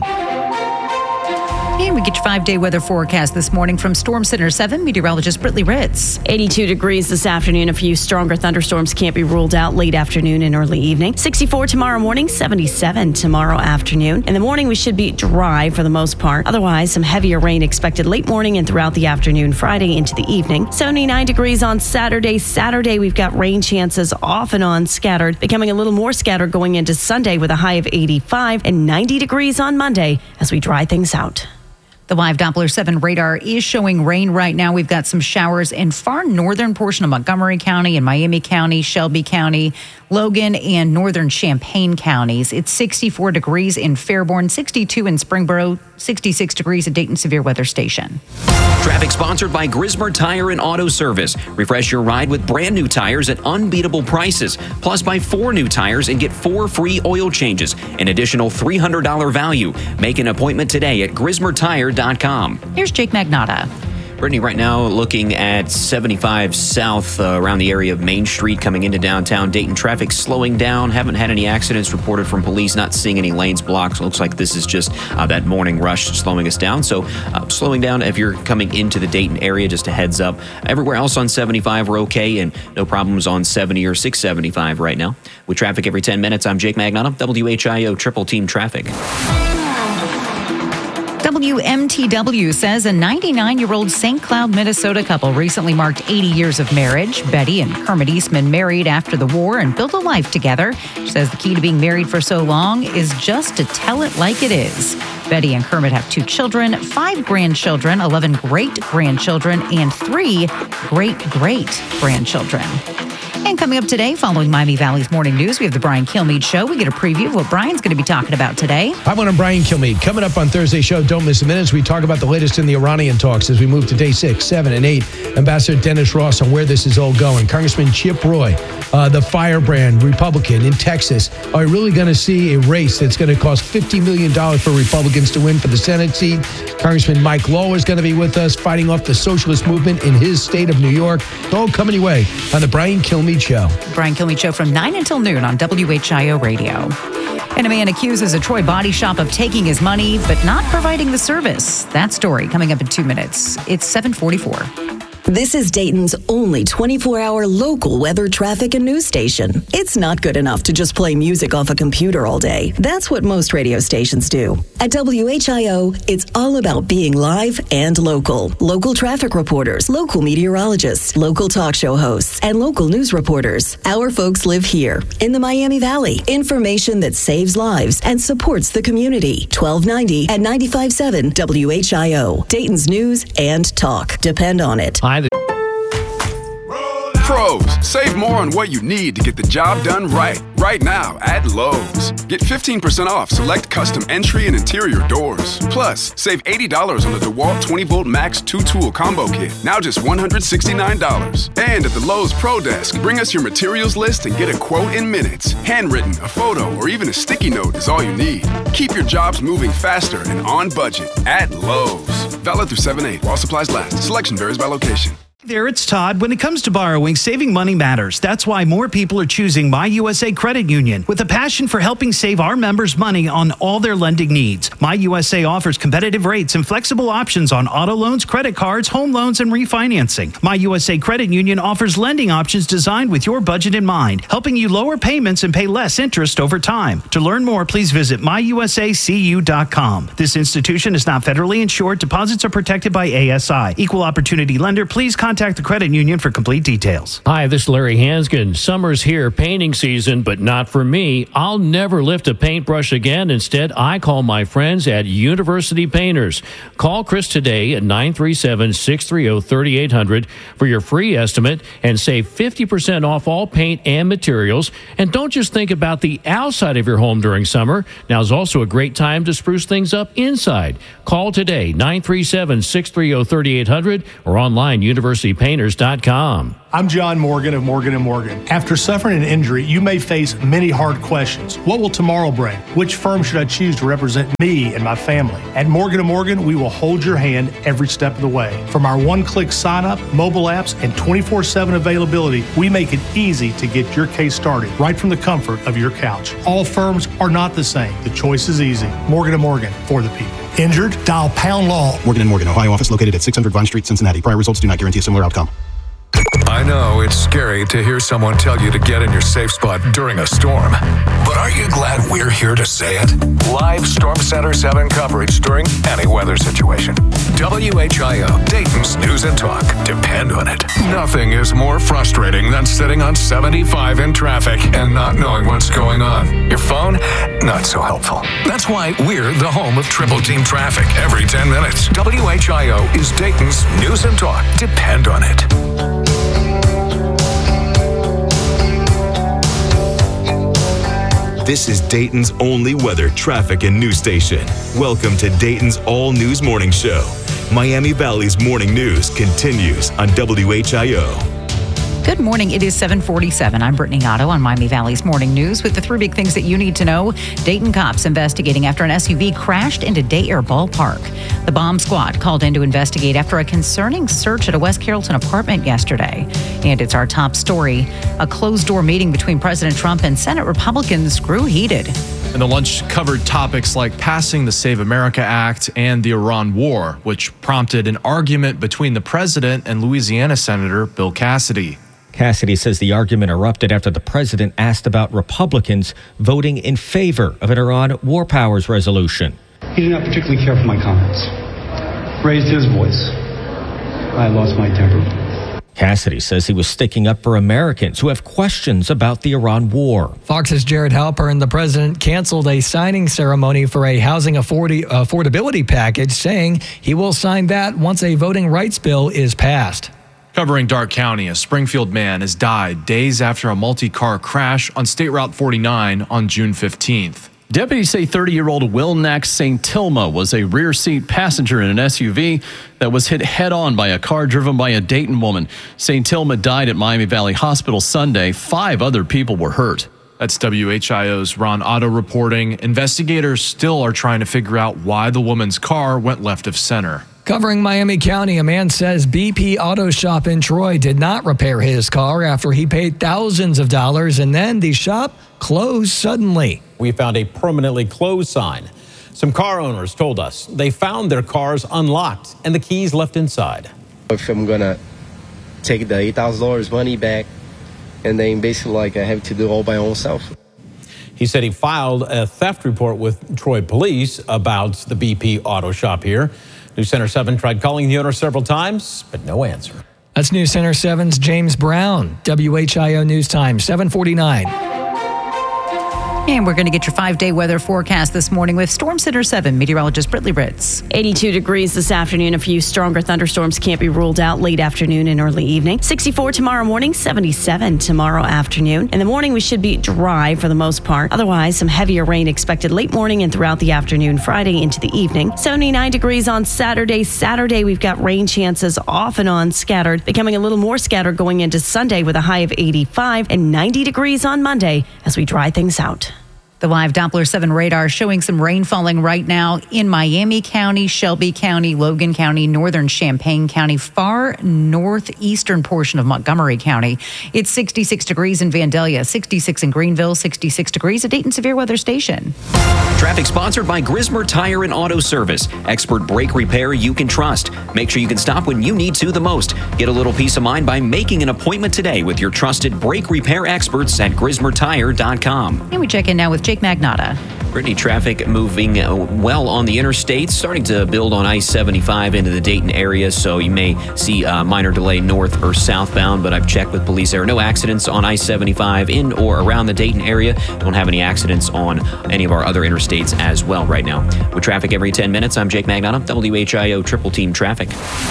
And we get your 5-day weather forecast this morning from Storm Center 7 meteorologist Brittany Ritz. 82 degrees this afternoon. A few stronger thunderstorms can't be ruled out late afternoon and early evening. 64 tomorrow morning, 77 tomorrow afternoon. In the morning, we should be dry for the most part. Otherwise, some heavier rain expected late morning and throughout the afternoon, Friday into the evening. 79 degrees on Saturday. Saturday, we've got rain chances off and on scattered, becoming a little more scattered going into Sunday with a high of 85 and 90 degrees on Monday as we dry things out. The live Doppler 7 radar is showing rain right now. We've got some showers in far northern portion of Montgomery County and Miami County, Shelby County, Logan, and northern Champaign counties. It's 64 degrees in Fairborn, 62 in Springboro, 66 degrees at Dayton Severe Weather Station. Traffic sponsored by Grismer Tire and Auto Service. Refresh your ride with brand new tires at unbeatable prices. Plus, buy 4 new tires and get 4 free oil changes. An additional $300 value. Make an appointment today at GrismerTire.com. Here's Jake Magnotta. Brittany, right now looking at 75 south around the area of Main Street coming into downtown Dayton. Traffic slowing down. Haven't had any accidents reported from police. Not seeing any lanes blocked. Looks like this is just that morning rush slowing us down. So slowing down if you're coming into the Dayton area, just a heads up. Everywhere else on 75 we're okay and no problems on 70 or 675 right now. With traffic every 10 minutes, I'm Jake Magnotta, WHIO Triple Team Traffic. WMTW says a 99-year-old St. Cloud, Minnesota couple recently marked 80 years of marriage. Betty and Kermit Eastman married after the war and built a life together. She says the key to being married for so long is just to tell it like it is. Betty and Kermit have 2 children, 5 grandchildren, 11 great-grandchildren, and 3 great-great-grandchildren. And coming up today, following Miami Valley's morning news, we have the Brian Kilmeade Show. We get a preview of what Brian's going to be talking about today. Hi, I'm Brian Kilmeade. Coming up on Thursday's show, don't miss a minute as we talk about the latest in the Iranian talks as we move to day 6, 7, and 8. Ambassador Dennis Ross on where this is all going. Congressman Chip Roy, the firebrand Republican in Texas. Are we really going to see a race that's going to cost $50 million for Republicans to win for the Senate seat? Congressman Mike Lawler is going to be with us fighting off the socialist movement in his state of New York. All coming your way on the Brian Kilmeade Show. Brian Kilmeade Show from 9 until noon on WHIO Radio. And a man accuses a Troy body shop of taking his money but not providing the service. That story coming up in 2 minutes. It's 7:44. This is Dayton's only 24-hour local weather, traffic, and news station. It's not good enough to just play music off a computer all day. That's what most radio stations do. At WHIO, it's all about being live and local. Local traffic reporters, local meteorologists, local talk show hosts, and local news reporters. Our folks live here in the Miami Valley. Information that saves lives and supports the community. 1290 and 95.7 WHIO. Dayton's news and talk. Depend on it. From Pros, save more on what you need to get the job done right. Right now at Lowe's. Get 15% off select custom entry and interior doors. Plus, save $80 on the DeWalt 20-volt Max 2-tool combo kit. Now just $169. And at the Lowe's Pro Desk, bring us your materials list and get a quote in minutes. Handwritten, a photo, or even a sticky note is all you need. Keep your jobs moving faster and on budget at Lowe's. Valid through 7/8 while supplies last. Selection varies by location. There, it's Todd. When it comes to borrowing, saving money matters. That's why more people are choosing My USA Credit Union with a passion for helping save our members money on all their lending needs. My USA offers competitive rates and flexible options on auto loans, credit cards, home loans, and refinancing. My USA Credit Union offers lending options designed with your budget in mind, helping you lower payments and pay less interest over time. To learn more, please visit myusacu.com. This institution is not federally insured. Deposits are protected by ASI. Equal opportunity lender. Please contact the credit union for complete details. Hi, this is Larry Hanskin. Summer's here, painting season, but not for me. I'll never lift a paintbrush again. Instead, I call my friends at University Painters. Call Chris today at 937-630-3800 for your free estimate and save 50% off all paint and materials. And don't just think about the outside of your home during summer. Now is also a great time to spruce things up inside. Call today, 937-630-3800 or online, universitypainters.com. I'm John Morgan of Morgan & Morgan. After suffering an injury, you may face many hard questions. What will tomorrow bring? Which firm should I choose to represent me and my family? At Morgan & Morgan, we will hold your hand every step of the way. From our one-click sign-up, mobile apps, and 24/7 availability, we make it easy to get your case started right from the comfort of your couch. All firms are not the same. The choice is easy. Morgan & Morgan, for the people. Injured? Dial pound law. Morgan & Morgan, Ohio office located at 600 Vine Street, Cincinnati. Prior results do not guarantee a similar outcome. I know it's scary to hear someone tell you to get in your safe spot during a storm. But aren't you glad we're here to say it? Live Storm Center 7 coverage during any weather situation. WHIO, Dayton's News and Talk. Depend on it. Nothing is more frustrating than sitting on 75 in traffic and not knowing what's going on. Your phone, not so helpful. That's why we're the home of Triple Team Traffic every 10 minutes. WHIO is Dayton's News and Talk. Depend on it. This is Dayton's only weather, traffic, and news station. Welcome to Dayton's All News Morning Show. Miami Valley's morning news continues on WHIO. Good morning. It is 7:47. I'm Brittany Otto on Miami Valley's Morning News with the three big things that you need to know. Dayton cops investigating after an SUV crashed into Day Air Ballpark. The bomb squad called in to investigate after a concerning search at a West Carrollton apartment yesterday. And it's our top story. A closed-door meeting between President Trump and Senate Republicans grew heated. And the lunch covered topics like passing the Save America Act and the Iran war, which prompted an argument between the president and Louisiana Senator Bill Cassidy. Cassidy says the argument erupted after the president asked about Republicans voting in favor of an Iran war powers resolution. He did not particularly care for my comments. Raised his voice. I lost my temper. Cassidy says he was sticking up for Americans who have questions about the Iran war. Fox's Jared Halpern, the president, canceled a signing ceremony for a housing affordability package, saying he will sign that once a voting rights bill is passed. Covering Darke County, a Springfield man has died days after a multi-car crash on State Route 49 on June 15th. Deputies say 30-year-old Will Nax St. Tilma was a rear seat passenger in an SUV that was hit head-on by a car driven by a Dayton woman. St. Tilma died at Miami Valley Hospital Sunday. 5 other people were hurt. That's WHIO's Ron Otto reporting. Investigators still are trying to figure out why the woman's car went left of center. Covering Miami County, a man says BP Auto Shop in Troy did not repair his car after he paid thousands of dollars, and then the shop closed suddenly. We found a permanently closed sign. Some car owners told us they found their cars unlocked and the keys left inside. If I'm going to take the $8,000 money back, and then basically I have to do it all by myself. He said he filed a theft report with Troy police about the BP Auto Shop here. News Center 7 tried calling the owner several times, but no answer. That's News Center 7's James Brown. WHIO News Time, 7:49. And we're going to get your 5-day weather forecast this morning with Storm Center 7 meteorologist Brittany Ritz. 82 degrees this afternoon. A few stronger thunderstorms can't be ruled out late afternoon and early evening. 64 tomorrow morning, 77 tomorrow afternoon. In the morning, we should be dry for the most part. Otherwise, some heavier rain expected late morning and throughout the afternoon, Friday into the evening. 79 degrees on Saturday. Saturday, we've got rain chances off and on scattered, becoming a little more scattered going into Sunday with a high of 85 and 90 degrees on Monday as we dry things out. The live Doppler 7 radar showing some rain falling right now in Miami County, Shelby County, Logan County, northern Champaign County, far northeastern portion of Montgomery County. It's 66 degrees in Vandalia, 66 in Greenville, 66 degrees at Dayton Severe Weather Station. Traffic sponsored by Grismer Tire and Auto Service. Expert brake repair you can trust. Make sure you can stop when you need to the most. Get a little peace of mind by making an appointment today with your trusted brake repair experts at GrismerTire.com. And we check in now with Jake Magnotta. Brittany, traffic moving well on the interstates, starting to build on I-75 into the Dayton area, so you may see a minor delay north or southbound, but I've checked with police. There are no accidents on I-75 in or around the Dayton area. Don't have any accidents on any of our other interstates as well right now. With traffic every 10 minutes, I'm Jake Magnotta, WHIO Triple Team Traffic.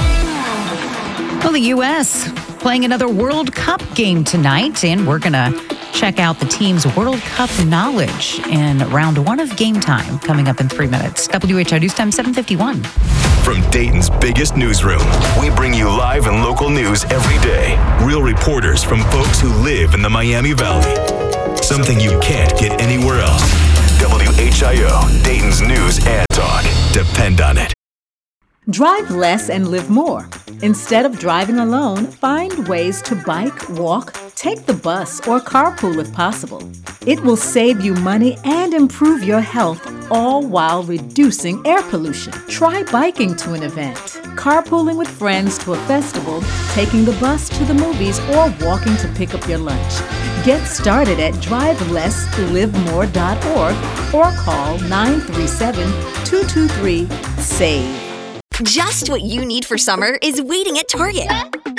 Well, the U.S. playing another World Cup game tonight, and we're going to check out the team's World Cup knowledge in round 1 of Game Time coming up in 3 minutes. WHIO News Time 7:51. From Dayton's biggest newsroom, we bring you live and local news every day. Real reporters from folks who live in the Miami Valley. Something you can't get anywhere else. WHIO, Dayton's news and talk. Depend on it. Drive less and live more. Instead of driving alone, find ways to bike, walk, take the bus, or carpool if possible. It will save you money and improve your health, all while reducing air pollution. Try biking to an event, carpooling with friends to a festival, taking the bus to the movies, or walking to pick up your lunch. Get started at drivelesslivemore.org or call 937-223-SAVE. Just what you need for summer is waiting at Target.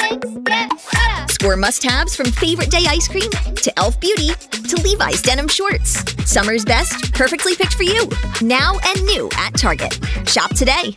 Score must-haves from Favorite Day ice cream to Elf Beauty to Levi's denim shorts. Summer's best, perfectly picked for you. Now and new at Target. Shop today.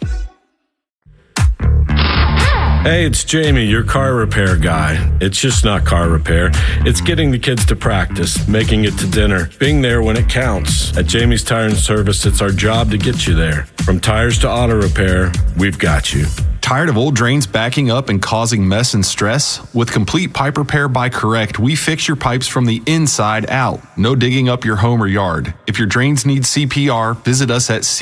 Hey, it's Jamie, your car repair guy. It's just not car repair. It's getting the kids to practice, making it to dinner, being there when it counts. At Jamie's Tire and Service, it's our job to get you there. From tires to auto repair, we've got you. Tired of old drains backing up and causing mess and stress? With Complete Pipe Repair by Correct, we fix your pipes from the inside out. No digging up your home or yard. If your drains need CPR, visit us at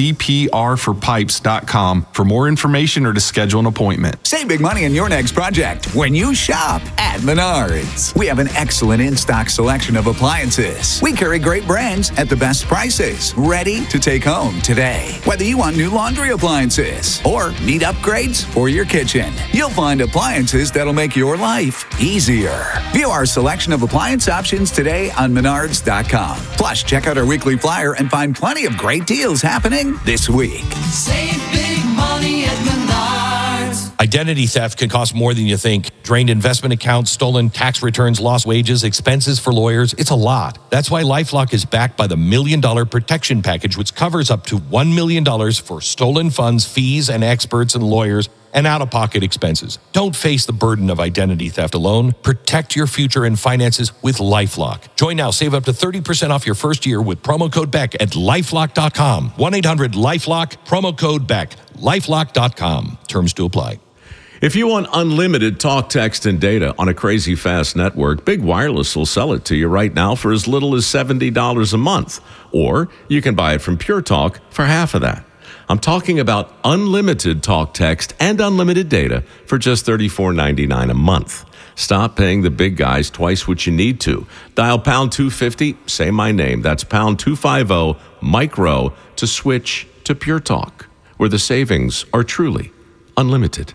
cprforpipes.com for more information or to schedule an appointment. Save big money on your next project when you shop at Menards. We have an excellent in-stock selection of appliances. We carry great brands at the best prices, ready to take home today. Whether you want new laundry appliances or need upgrades for your kitchen, you'll find appliances that'll make your life easier. View our selection of appliance options today on Menards.com. Plus, check out our weekly flyer and find plenty of great deals happening this week. Save big money at Menards. Identity theft can cost more than you think. Drained investment accounts, stolen tax returns, lost wages, expenses for lawyers. It's a lot. That's why LifeLock is backed by the $1 Million Protection Package, which covers up to $1 million for stolen funds, fees, and experts and lawyers, and out-of-pocket expenses. Don't face the burden of identity theft alone. Protect your future and finances with LifeLock. Join now. Save up to 30% off your first year with promo code BECK at LifeLock.com. 1-800-LifeLock, promo code BECK. LifeLock.com. Terms to apply. If you want unlimited talk, text, and data on a crazy fast network, Big Wireless will sell it to you right now for as little as $70 a month. Or you can buy it from Pure Talk for half of that. I'm talking about unlimited talk, text, and unlimited data for just $34.99 a month. Stop paying the big guys twice what you need to. Dial pound 250, say my name. That's pound 250, Mike Rowe, to switch to Pure Talk, where the savings are truly unlimited.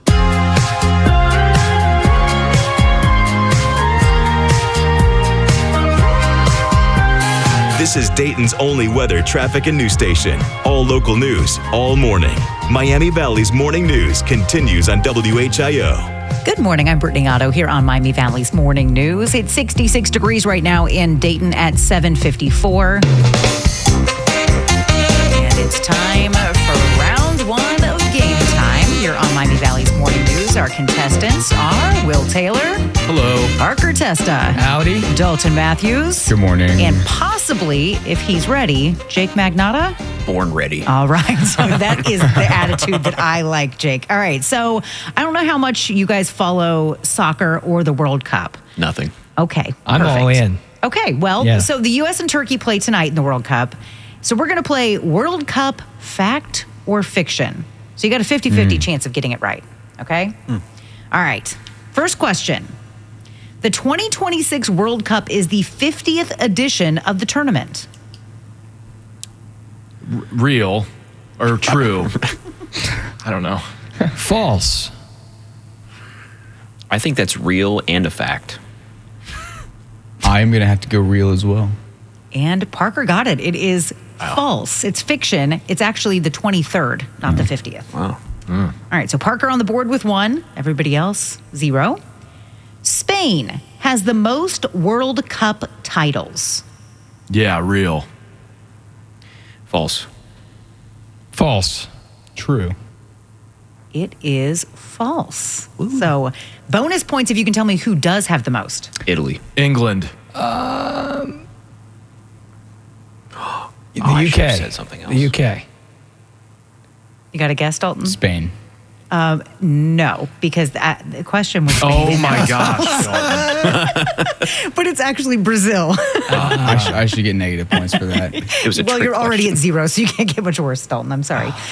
This is Dayton's only weather, traffic, and news station. All local news, all morning. Miami Valley's morning news continues on WHIO. Good morning. I'm Brittany Otto here on Miami Valley's Morning News. It's 66 degrees right now in Dayton at 7:54. contestants are Will Taylor. Hello. Parker Testa. Howdy. Dalton Matthews. Good morning. And possibly, if he's ready, Jake Magnotta. Born ready. All right. So that is the attitude that I like, Jake. All right. So I don't know how much you guys follow soccer or the World Cup. Nothing. Okay. I'm all in. Okay. Well, so the U.S. and Turkey play tonight in the World Cup. So we're going to play World Cup fact or fiction. So you got a 50-50 chance of getting it right. Okay? All right. First question. The 2026 World Cup is the 50th edition of the tournament. Real or true? I don't know. False. I think that's real and a fact. I'm going to have to go real as well. And Parker got it. It is false. It's fiction. It's actually the 23rd, not the 50th. Wow. All right, so Parker on the board with 1. Everybody else, 0. Spain has the most World Cup titles. Yeah, real. False. False. True. It is false. So bonus points if you can tell me who does have the most. Italy. England. The I should have UK. said something else. The UK. You got a guess, Dalton? Spain. No, because the question was Oh Spain. my gosh. But it's actually Brazil. I should get negative points for that. It was a Well, trick you're already question. at 0, so you can't get much worse, Dalton. I'm sorry.